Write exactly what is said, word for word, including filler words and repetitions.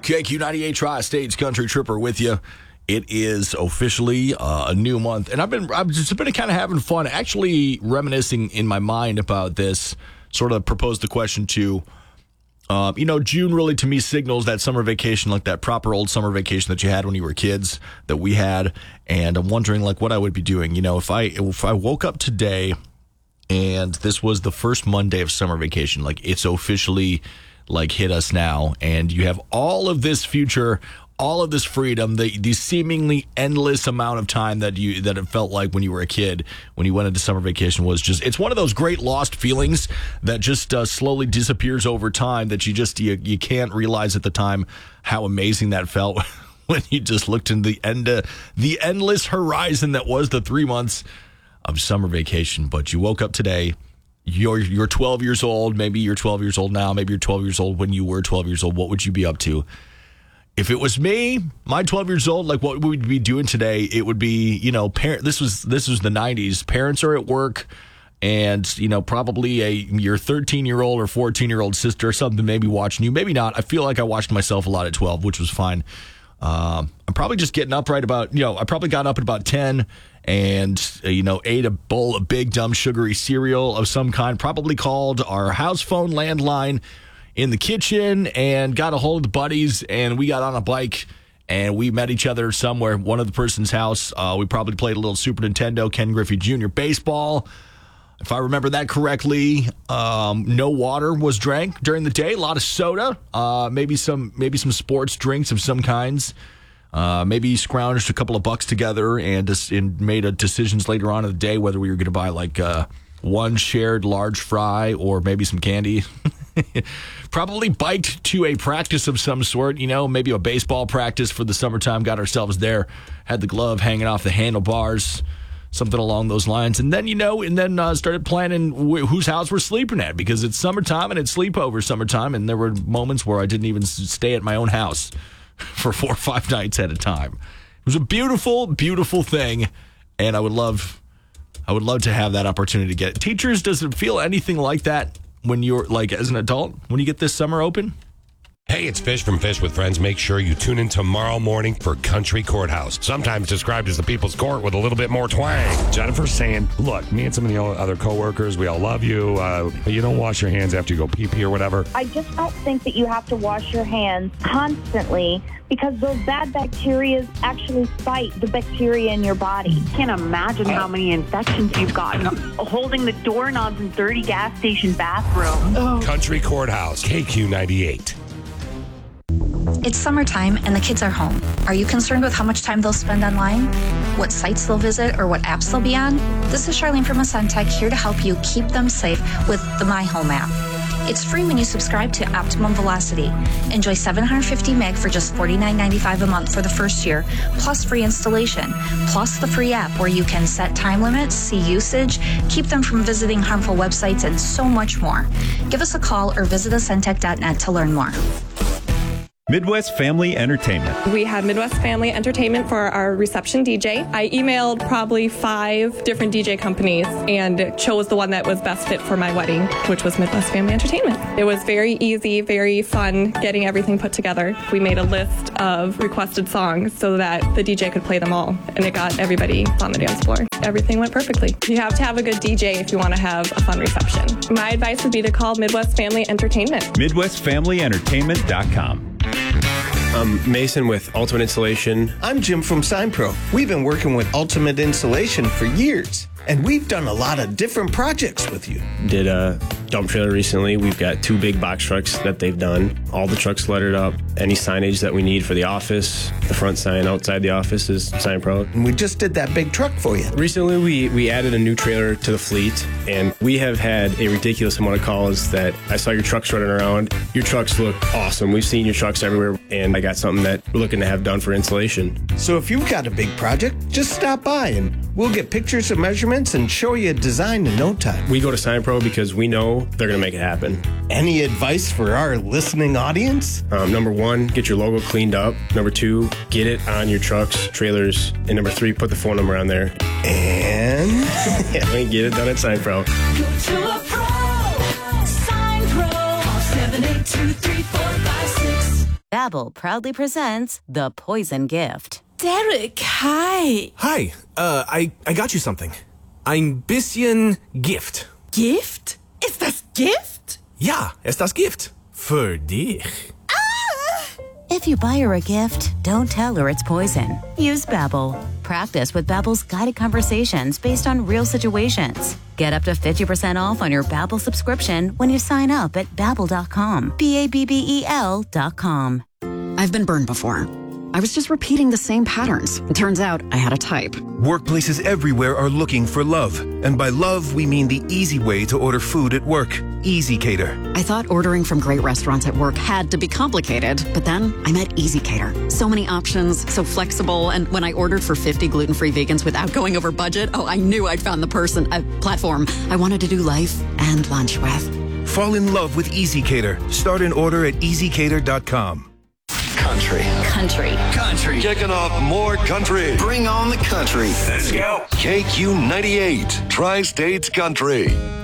K Q ninety-eight Tri-States Country Tripper with you. It is officially uh, a new month, and I've been I've just been kind of having fun, actually reminiscing in my mind about this. Sort of proposed the question to, uh, you know, June really to me signals that summer vacation, like that proper old summer vacation that you had when you were kids, that we had, and I'm wondering like what I would be doing. You know, if I if I woke up today and this was the first Monday of summer vacation, like it's officially like hit us now, and you have all of this future, all of this freedom, the the seemingly endless amount of time that you that it felt like when you were a kid, when you went into summer vacation, was just, it's one of those great lost feelings that just uh, slowly disappears over time, that you just you, you can't realize at the time how amazing that felt when you just looked into the end uh, the endless horizon that was the three months of summer vacation. But you woke up today. You're you're twelve years old. Maybe you're twelve years old now. Maybe you're twelve years old when you were twelve years old. What would you be up to? If it was me, my twelve years old, like what we'd be doing today, it would be, you know, parent. This was this was the nineties. Parents are at work, and you know, probably a your thirteen year old or fourteen year old sister or something maybe watching you. Maybe not. I feel like I watched myself a lot at twelve, which was fine. Um, I'm probably just getting up right about, you know, I probably got up at about ten and, uh, you know, ate a bowl of big, dumb, sugary cereal of some kind, probably called our house phone landline in the kitchen and got a hold of the buddies, and we got on a bike and we met each other somewhere, one of the person's house. Uh, we probably played a little Super Nintendo, Ken Griffey Junior baseball. If I remember that correctly, um, no water was drank during the day. A lot of soda, uh, maybe some maybe some sports drinks of some kinds. Uh, maybe scrounged a couple of bucks together and, and made a decisions later on in the day whether we were going to buy like uh, one shared large fry or maybe some candy. Probably biked to a practice of some sort, you know, maybe a baseball practice for the summertime. Got ourselves there, had the glove hanging off the handlebars, something along those lines. And then, you know, and then uh, started planning wh- whose house we're sleeping at, because it's summertime and it's sleepover summertime. And there were moments where I didn't even stay at my own house for four or five nights at a time. It was a beautiful, beautiful thing. And I would love, I would love to have that opportunity to get it. Teachers, does it feel anything like that when you're like as an adult, when you get this summer open? Hey, it's Fish from Fish with Friends. Make sure you tune in tomorrow morning for Country Courthouse, sometimes described as the People's Court with a little bit more twang. Jennifer's saying, look, me and some of the other coworkers, we all love you, uh, but you don't wash your hands after you go pee-pee or whatever. I just don't think that you have to wash your hands constantly, because those bad bacteria actually fight the bacteria in your body. I can't imagine how many infections you've gotten holding the doorknobs in dirty gas station bathrooms. Oh. Country Courthouse, K Q ninety-eight. It's summertime and the kids are home. Are you concerned with how much time they'll spend online? What sites they'll visit or what apps they'll be on? This is Charlene from Ascentech, here to help you keep them safe with the My Home app. It's free when you subscribe to Optimum Velocity. Enjoy seven hundred fifty meg for just forty-nine ninety-five a month for the first year, plus free installation, plus the free app where you can set time limits, see usage, keep them from visiting harmful websites, and so much more. Give us a call or visit ascentech dot net to learn more. Midwest Family Entertainment. We had Midwest Family Entertainment for our reception D J. I emailed probably five different D J companies and chose the one that was best fit for my wedding, which was Midwest Family Entertainment. It was very easy, very fun getting everything put together. We made a list of requested songs so that the D J could play them all, and it got everybody on the dance floor. Everything went perfectly. You have to have a good D J if you want to have a fun reception. My advice would be to call Midwest Family Entertainment. Midwest Family Entertainment dot com. I'm Mason with Ultimate Installation. I'm Jim from SignPro. We've been working with Ultimate Installation for years, and we've done a lot of different projects with you. Did a dump trailer recently. We've got two big box trucks that they've done. All the trucks lettered up. Any signage that we need for the office, the front sign outside the office is SignPro. And we just did that big truck for you. Recently, we, we added a new trailer to the fleet, and we have had a ridiculous amount of calls that I saw your trucks running around. Your trucks look awesome. We've seen your trucks everywhere, and I got something that we're looking to have done for installation. So if you've got a big project, just stop by and we'll get pictures and measurements and show you a design in no time. We go to SignPro because we know they're going to make it happen. Any advice for our listening audience? Um, number one, get your logo cleaned up. Number two, get it on your trucks, trailers. And number three, put the phone number on there. And yeah, we get it done at SignPro. Go to a pro. SignPro. seven eight two, three four five six. Babbel proudly presents The Poison Gift. Derek, hi. Hi, uh, I, I got you something. Ein bisschen Gift. Gift? Ist das Gift? Ja, ist das Gift. Für dich. If you buy her a gift, don't tell her it's poison. Use Babbel. Practice with Babbel's guided conversations based on real situations. Get up to fifty percent off on your Babbel subscription when you sign up at babbel dot com. B A B B E L dot com. I've been burned before. I was just repeating the same patterns. It turns out I had a type. Workplaces everywhere are looking for love. And by love, we mean the easy way to order food at work. EasyCater. I thought ordering from great restaurants at work had to be complicated, but then I met EasyCater. So many options, so flexible, and when I ordered for fifty gluten-free vegans without going over budget, oh, I knew I'd found the person, a platform I wanted to do life and lunch with. Fall in love with EasyCater. Start an order at easy cater dot com. Country. Country. Country. Kicking off more country. Bring on the country. Let's go. K Q ninety-eight, Tri-States Country.